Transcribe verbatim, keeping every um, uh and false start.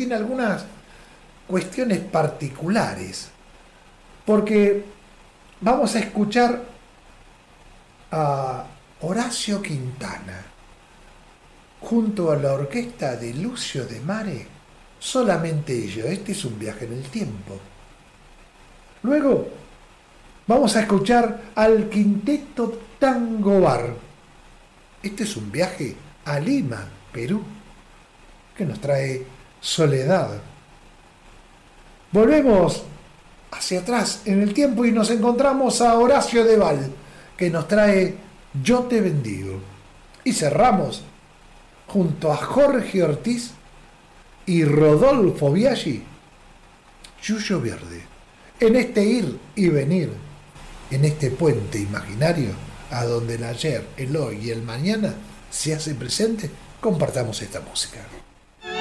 tiene algunas cuestiones particulares, porque vamos a escuchar a Horacio Quintana junto a la orquesta de Lucio de Mare, solamente ellos. Este es un viaje en el tiempo. Luego vamos a escuchar al quinteto Tango Bar. Este es un viaje a Lima, Perú, que nos trae Soledad. Volvemos hacia atrás en el tiempo y nos encontramos a Horacio de Val, que nos trae Yo te bendigo. Y cerramos junto a Jorge Ortiz y Rodolfo Biaggi, Yuyo Verde. En este ir y venir, en este puente imaginario, a donde el ayer, el hoy y el mañana se hace presente, compartamos esta música.